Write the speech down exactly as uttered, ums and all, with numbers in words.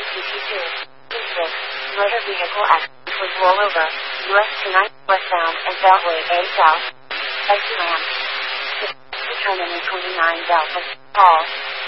C T two. E six. Motor vehicle accident with rollover. U S two nine westbound and Beltway A south. Exit ramp. Determining twenty-nine Delta. Call.